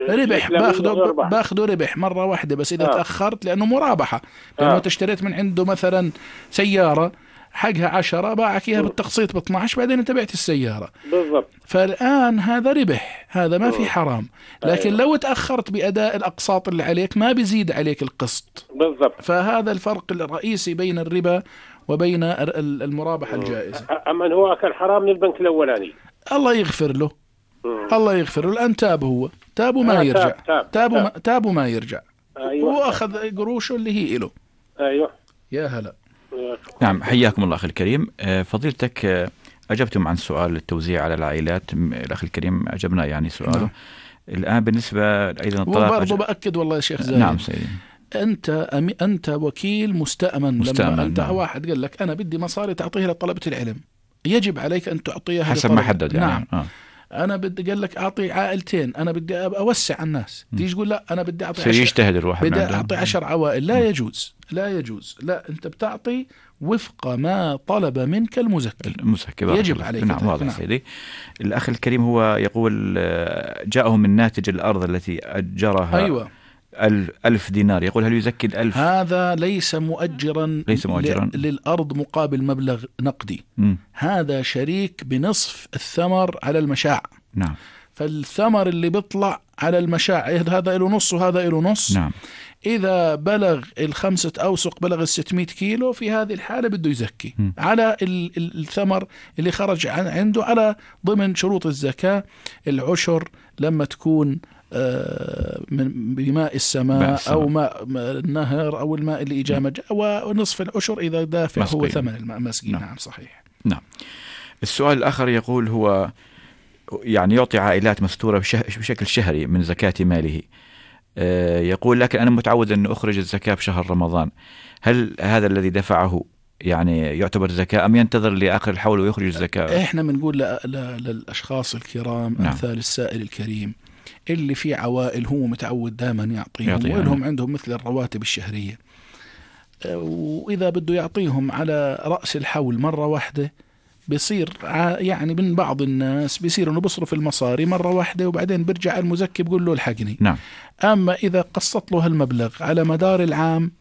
ربح، باخذه ربح مرة واحدة، بس إذا تأخرت لأنه مرابحة، لأنه تشتريت من عنده مثلا سيارة حقها 10 باعك إياها بالتقسيط ب12، بعدين أنت بعت السيارة بالضبط. فالآن هذا ربح، هذا ما في حرام. لكن لو تأخرت بأداء الأقساط اللي عليك ما بيزيد عليك القسط. بالضبط. فهذا الفرق الرئيسي بين الربا وبين المرابحة الجائزة. أما هو كان حرام من البنك الأولاني، الله يغفر له، الله يغفر له. الآن تاب، هو تاب وما يرجع، تاب وما يرجع. أيوة. وأخذ قروشه اللي هي له. أيوة. يا هلا. نعم، حياكم الله أخي الكريم. فضيلتك أجبتم عن سؤال التوزيع على العائلات، الأخ الكريم أجبنا يعني سؤاله. نعم. الآن بالنسبة أيضا الطلاق، وبرضه بأكد والله يا شيخ زايد. نعم سيدي. أنت وكيل مستأمن. لما أنت نعم. واحد قال لك أنا بدي مصاري تعطيها لطلبة العلم، يجب عليك أن تعطيها حسب ما حدد يعني. نعم. أنا بدي قال لك أعطي عائلتين، أنا بدي أوسع الناس، تيجي تقول لا أنا بدي أعطي يجتهد الواحد، بدي أعطي 10 عوائل. لا يجوز، لا يجوز. لا، أنت بتعطي وفق ما طلب منك المزكي يجب عليك. نعم واضح. نعم. سيدي الأخ الكريم هو يقول جاءه من ناتج الأرض التي أجرها. أيوة. 1000 دينار، يقول هل يزكي 1000؟ هذا ليس مؤجرا للأرض مقابل مبلغ نقدي. هذا شريك بنصف الثمر على المشاع. نعم. فالثمر اللي بيطلع على المشاع هذا له نص وهذا له نص. نعم. إذا بلغ 5 أوسق، بلغ 600 كيلو، في هذه الحالة بده يزكي على الثمر اللي خرج عنده على ضمن شروط الزكاة. العشر لما تكون من بماء السماء أو ماء النهر أو الماء اللي إجا ونصف العشر إذا دافع هو ثمن الماء مسقي. نعم صحيح. نعم. السؤال الآخر يقول هو يعني يعطي عائلات مستورة بشكل شهري من زكاة ماله. يقول لكن أنا متعود أن أخرج الزكاة بشهر رمضان، هل هذا الذي دفعه يعني يعتبر زكاة أم ينتظر لآخر الحول ويخرج الزكاة؟ إحنا بنقول للأشخاص الكرام، نعم. أمثال السائل الكريم اللي في عوائل هو متعود دائما يعطيهم ولهم عندهم مثل الرواتب الشهرية، وإذا بده يعطيهم على رأس الحول مرة واحدة بيصير يعني من بعض الناس بيصير انه بيصرف المصاري مرة واحدة وبعدين بيرجع المزكي بيقول له الحقني. نعم. اما اذا قسط له هالمبلغ على مدار العام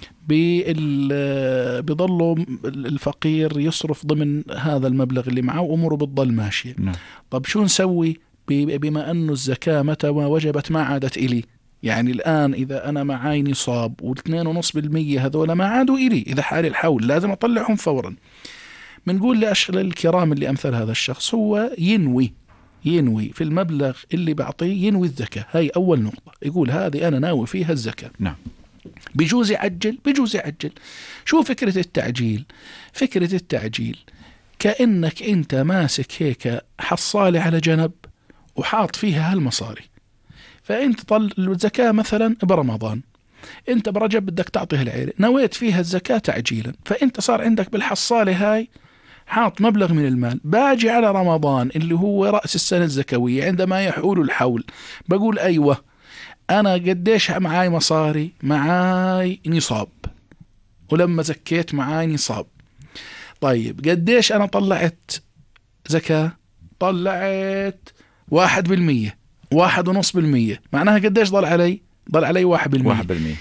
بيضلوا الفقير يصرف ضمن هذا المبلغ اللي معه واموره بتضل ماشية. نعم. طب شو نسوي بما انه الزكاة متى ما وجبت ما عادت الي؟ يعني الآن إذا أنا معاي نصاب و2.5% هذول ما عادوا إلي، إذا حال الحول لازم أطلعهم فورا. بنقول لأشغل الكرام اللي أمثل هذا الشخص هو ينوي في المبلغ اللي بعطيه ينوي الزكاة. هاي أول نقطة، يقول هذه أنا ناوي فيها الزكاة. نعم. بيجوز يعجل، بيجوز يعجل. شو فكرة التعجيل؟ فكرة التعجيل كأنك أنت ماسك هيك حصالة على جنب وحاط فيها هالمصاري، فأنت طل الزكاة مثلا برمضان، أنت برجب بدك تعطيها العيلة، نويت فيها الزكاة تعجيلا، فأنت صار عندك بالحصالة هاي حاط مبلغ من المال. باجي على رمضان اللي هو رأس السنة الزكوية عندما يحول الحول، بقول أيوة أنا قديش معاي مصاري؟ معاي نصاب، ولما زكيت معاي نصاب. طيب قديش أنا طلعت زكاة؟ طلعت 1%، 1.5%، معناها قديش ضل علي؟ ضل علي 1%.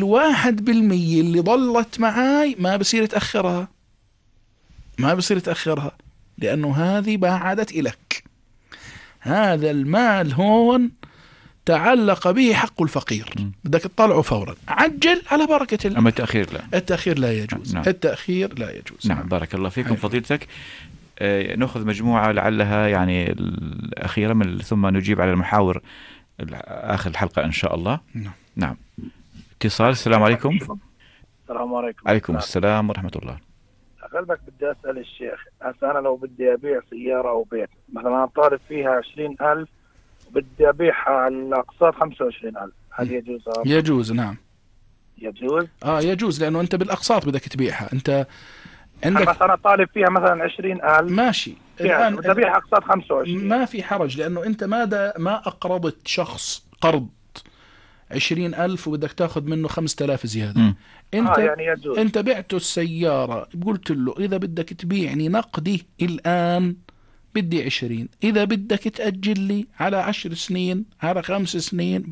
1% اللي ضلت معاي ما بصير تأخرها، ما بصير تأخرها، لأنه هذه ما عادت إلك. هذا المال هون تعلق به حق الفقير، بدك تطلعه فورا. عجل على بركة الله. أما التأخير لا، التأخير لا يجوز. نعم. التأخير لا يجوز. نعم. بارك الله فيكم فضيلتك. نأخذ مجموعة لعلها يعني الأخيرة ثم نجيب على المحاور آخر الحلقة إن شاء الله. نعم. اتصال. السلام عليكم. السلام عليكم. عليكم السلام ورحمة الله. قلبك بدي أسأل الشيخ، هسه أنا لو بدي أبيع سيارة أو بيت مثلا، أنا طالب فيها 20,000 وبدي أبيعها على الأقساط 25,000، هل يجوز؟ يجوز. نعم يجوز. يجوز، لأنه أنت بالأقساط بدك تبيعها. أنت عندك مثلا طالب فيها مثلا 20,000 ماشي، الآن بدي أبيعها أقساط 25، ما في حرج، لأنه أنت ما أقرضت شخص قرض 20,000 وبدك تاخذ منه 5,000 زيادة. انت يعني يجوز. انت بعته السيارة، قلت له إذا بدك تبيعني نقدي الآن بدي 20. إذا بدك تأجل لي على 10 سنين، على 5 سنين،